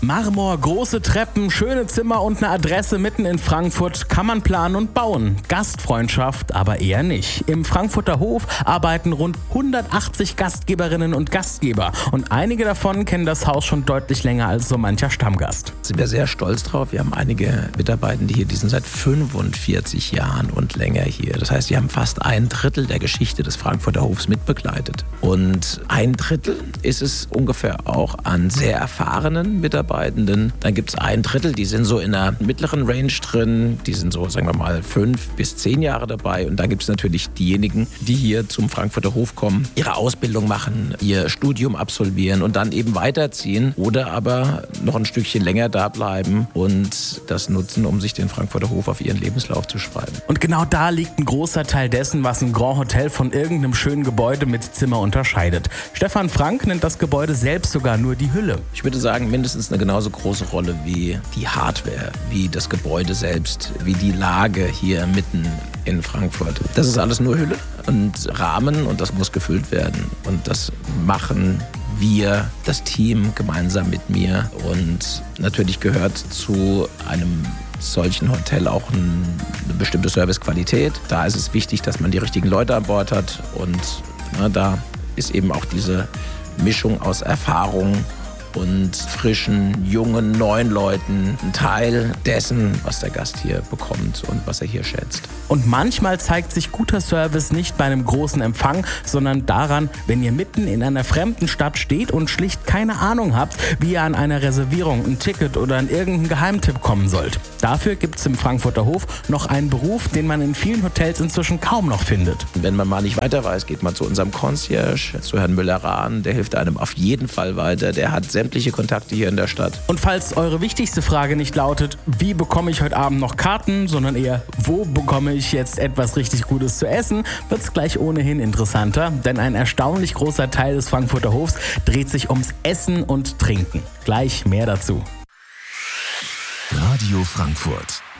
Marmor, große Treppen, schöne Zimmer und eine Adresse mitten in Frankfurt kann man planen und bauen. Gastfreundschaft aber eher nicht. Im Frankfurter Hof arbeiten rund 180 Gastgeberinnen und Gastgeber. Und einige davon kennen das Haus schon deutlich länger als so mancher Stammgast. Sind wir sehr stolz drauf. Wir haben einige Mitarbeitende hier, die sind seit 45 Jahren und länger hier. Das heißt, die haben fast 1/3 der Geschichte des Frankfurter Hofs mitbegleitet. Und 1/3 ist es ungefähr auch an sehr erfahrenen Mitarbeitenden. Dann gibt es 1/3, die sind so in einer mittleren Range drin. Die sind so, sagen wir mal, 5 bis 10 Jahre dabei. Und dann gibt es natürlich diejenigen, die hier zum Frankfurter Hof kommen, ihre Ausbildung machen, ihr Studium absolvieren und dann eben weiterziehen oder aber noch ein Stückchen länger da bleiben und das nutzen, um sich den Frankfurter Hof auf ihren Lebenslauf zu schreiben. Und genau da liegt ein großer Teil dessen, was ein Grand Hotel von irgendeinem schönen Gebäude mit Zimmer unterscheidet. Stefan Frank nennt das Gebäude selbst sogar nur die Hülle. Ich würde sagen, mindestens eine genauso große Rolle wie die Hardware, wie das Gebäude selbst, wie die Lage hier mitten in Frankfurt. Das ist alles nur Hülle und Rahmen und das muss gefüllt werden. Und das machen wir, das Team, gemeinsam mit mir. Und natürlich gehört zu einem solchen Hotel auch eine bestimmte Servicequalität. Da ist es wichtig, dass man die richtigen Leute an Bord hat. Und da ist eben auch diese Mischung aus Erfahrung und frischen, jungen, neuen Leuten ein Teil dessen, was der Gast hier bekommt und was er hier schätzt. Und manchmal zeigt sich guter Service nicht bei einem großen Empfang, sondern daran, wenn ihr mitten in einer fremden Stadt steht und schlicht keine Ahnung habt, wie ihr an einer Reservierung, ein Ticket oder an irgendeinen Geheimtipp kommen sollt. Dafür gibt es im Frankfurter Hof noch einen Beruf, den man in vielen Hotels inzwischen kaum noch findet. Wenn man mal nicht weiter weiß, geht man zu unserem Concierge, zu Herrn Müller-Rahn. Der hilft einem auf jeden Fall weiter. Der hat sämtliche Kontakte hier in der Stadt. Und falls eure wichtigste Frage nicht lautet, wie bekomme ich heute Abend noch Karten, sondern eher, wo bekomme ich jetzt etwas richtig Gutes zu essen, wird es gleich ohnehin interessanter, denn ein erstaunlich großer Teil des Frankfurter Hofs dreht sich ums Essen und Trinken. Gleich mehr dazu. Radio Frankfurt.